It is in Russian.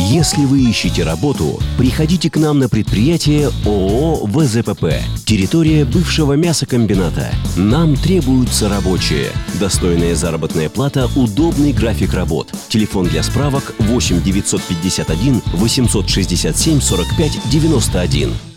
Если вы ищете работу, приходите к нам на предприятие ООО «ВЗПП». Территория бывшего мясокомбината. Нам требуются рабочие. Достойная заработная плата, удобный график работ. Телефон для справок 8 951 867 45 91.